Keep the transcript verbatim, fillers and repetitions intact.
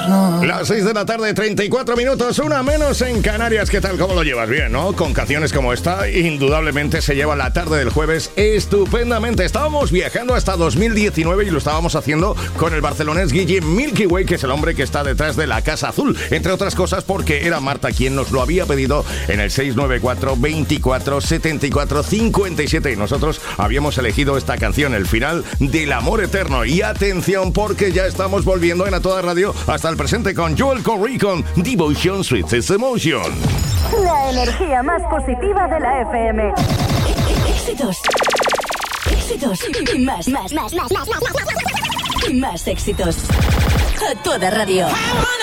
infierno. Las seis de la tarde, treinta y cuatro minutos, una menos en Canarias. ¿Qué tal? ¿Cómo lo llevas? Bien, ¿no? Con canciones como esta, indudablemente se lleva la tarde del jueves estupendamente. Estábamos viajando hasta dos mil diecinueve y lo estábamos haciendo con el barcelonés Guille Milky Way, que es el hombre que está detrás de la Casa Azul. Entre otras cosas porque era Marta quien nos lo había pedido en el seis nueve cuatro, veinticuatro, setenta y cuatro, cincuenta y siete. Y nosotros habíamos elegido esta canción, el final del amor eterno. Y atención, porque ya estamos volviendo en A Toda Radio hasta el presente con Joel Corry con Devotion Sweet Emotion. La energía más positiva de la F M. Éxitos. Éxitos. Y más, más, más, más, más, más, más. Y más éxitos. A Toda Radio.